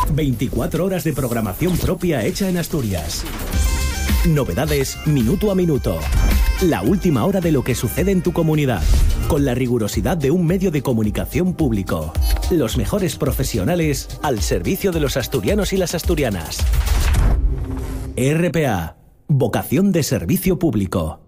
24 horas de programación propia hecha en Asturias. Novedades minuto a minuto. La última hora de lo que sucede en tu comunidad. Con la rigurosidad de un medio de comunicación público. Los mejores profesionales al servicio de los asturianos y las asturianas. RPA. Vocación de servicio público.